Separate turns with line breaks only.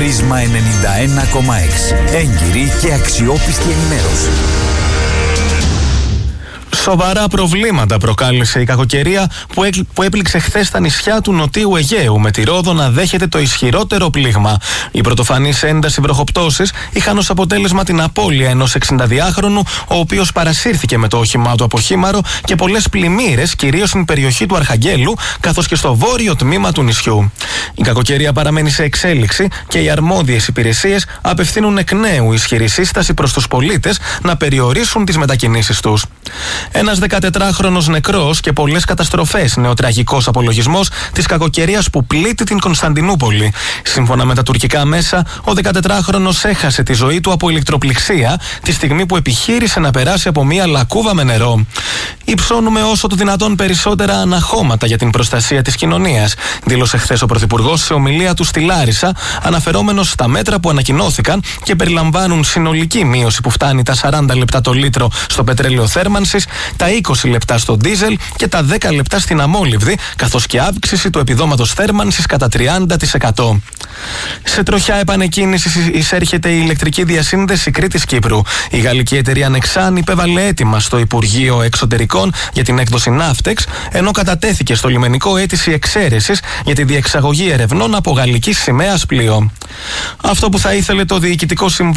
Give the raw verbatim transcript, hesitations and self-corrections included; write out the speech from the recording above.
Πρίσμα ενενήντα ένα κόμμα έξι. Έγκυρη και αξιόπιστη ενημέρωση.
Σοβαρά προβλήματα προκάλεσε η κακοκαιρία που, έκ, που έπληξε χθες στα νησιά του Νοτίου Αιγαίου, με τη Ρόδο να δέχεται το ισχυρότερο πλήγμα. Η πρωτοφανής ένταση βροχοπτώσεις είχαν ως αποτέλεσμα την απώλεια ενός εξηνταδυάχρονου, ο οποίος παρασύρθηκε με το όχημά του από χήμαρο, και πολλές πλημμύρες, κυρίως στην περιοχή του Αρχαγγέλου, καθώς και στο βόρειο τμήμα του νησιού. Η κακοκαιρία παραμένει σε εξέλιξη και οι αρμόδιες υπηρεσίες απευθύνουν εκ νέου ισχυρή σύσταση προς τους πολίτες να περιορίσουν τις μετακινήσεις τους. Ένας δεκατετράχρονος νεκρός και πολλές καταστροφές είναι ο τραγικός απολογισμός της κακοκαιρίας που πλήττει την Κωνσταντινούπολη. Σύμφωνα με τα τουρκικά μέσα, ο δεκατετράχρονος έχασε τη ζωή του από ηλεκτροπληξία τη στιγμή που επιχείρησε να περάσει από μία λακκούβα με νερό. Υψώνουμε όσο το δυνατόν περισσότερα αναχώματα για την προστασία της κοινωνίας, δήλωσε χθες ο Πρωθυπουργός σε ομιλία του στη Λάρισα, αναφερόμενος στα μέτρα που ανακοινώθηκαν και περιλαμβάνουν συνολική μείωση που φτάνει τα σαράντα λεπτά το λίτρο στο πετρέλαιο θέρμανσης, τα είκοσι λεπτά στο ντίζελ και τα δέκα λεπτά στην αμόλυβδη, καθώς και αύξηση του επιδόματος θέρμανσης κατά τριάντα τοις εκατό. Σε τροχιά επανεκκίνησης εισέρχεται η ηλεκτρική διασύνδεση Κρήτης-Κύπρου. Η γαλλική εταιρεία Nexan υπέβαλε αίτημα στο Υπουργείο Εξωτερικών για την έκδοση Ναύτεξ, ενώ κατατέθηκε στο λιμενικό αίτηση εξαίρεσης για τη διεξαγωγή ερευνών από γαλλικής σημαίας πλοίο. Αυτό που θα ήθελε το Διοικητικό Συμβούλιο